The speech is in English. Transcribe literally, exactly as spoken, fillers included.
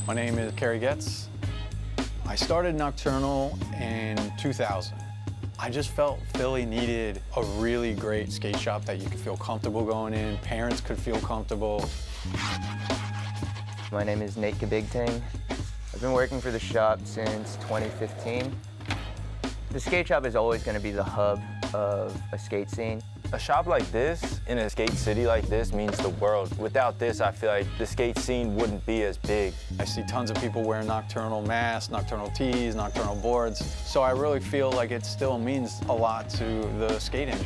My name is Kerry Getz. I started Nocturnal in two thousand. I just felt Philly needed a really great skate shop that you could feel comfortable going in, parents could feel comfortable. My name is Nate Kabigting. I've been working for the shop since twenty fifteen. The skate shop is always going to be the hub of a skate scene. A shop like this, in a skate city like this, means the world. Without this, I feel like the skate scene wouldn't be as big. I see tons of people wearing Nocturnal masks, Nocturnal tees, Nocturnal boards. So I really feel like it still means a lot to the skate industry.